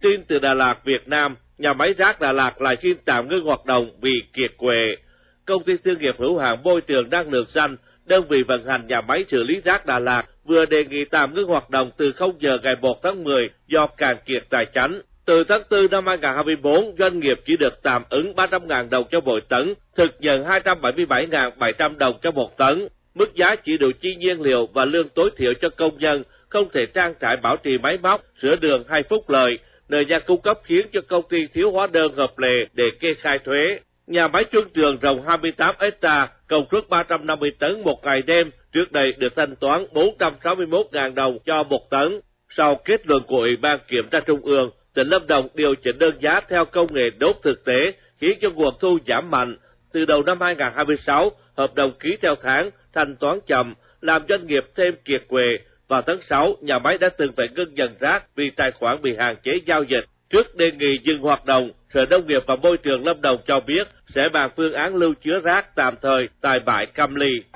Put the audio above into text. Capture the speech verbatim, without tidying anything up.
tin từ Đà Lạt, Việt Nam, nhà máy rác Đà Lạt lại xin tạm ngưng hoạt động vì kiệt quệ. Công ty thương nghiệp hữu hạn môi trường năng lượng xanh, đơn vị vận hành nhà máy xử lý rác Đà Lạt, vừa đề nghị tạm ngưng hoạt động từ không giờ ngày một tháng mười do cạn kiệt tài chánh. Từ tháng tư năm hai nghìn không trăm hai mươi tư, doanh nghiệp chỉ được tạm ứng ba trăm nghìn đồng cho mỗi tấn, thực nhận hai trăm bảy mươi bảy nghìn bảy trăm đồng cho một tấn. Mức giá chỉ đủ chi nhiên liệu và lương tối thiểu cho công nhân, không thể trang trải bảo trì máy móc, sửa đường hay phúc lợi. Nơi nhà cung cấp khiến cho công ty thiếu hóa đơn hợp lệ để kê khai thuế. Nhà máy Xuân Trường rộng hai mươi tám héc ta, công suất ba trăm năm mươi tấn một ngày đêm, trước đây được thanh toán bốn trăm sáu mươi mốt nghìn đồng cho một tấn. Sau kết luận của Ủy ban Kiểm tra Trung ương, tỉnh Lâm Đồng điều chỉnh đơn giá theo công nghệ đốt thực tế, khiến cho nguồn thu giảm mạnh. Từ đầu năm hai nghìn không trăm hai mươi sáu, hợp đồng ký theo tháng, thanh toán chậm, làm doanh nghiệp thêm kiệt quệ. Vào tháng sáu, nhà máy đã từng phải ngưng dần rác vì tài khoản bị hạn chế giao dịch. Trước đề nghị dừng hoạt động, Sở Nông nghiệp và Môi trường Lâm Đồng cho biết sẽ bàn phương án lưu chứa rác tạm thời tại bãi Cam Ly.